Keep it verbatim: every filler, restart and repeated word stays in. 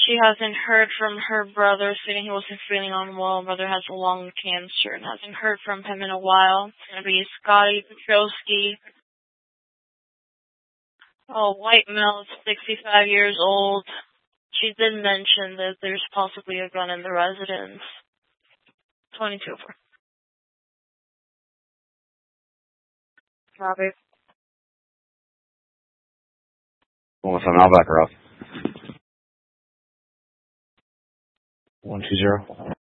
She hasn't heard from her brother, stating he wasn't feeling unwell. Brother has lung cancer and hasn't heard from him in a while. It's going to be Scotty Petrosky. Oh, white male, sixty-five years old. She did mention that there's possibly a gun in the residence. twenty-two. Copy. What's on Outback, Ralph? one two zero.